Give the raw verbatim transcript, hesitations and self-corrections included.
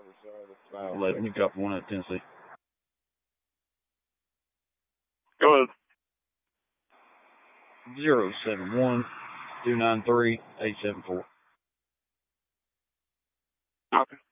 eleven, you copy one out of Tennessee. Go ahead. zero seven one, two nine three, eight seven four. Okay.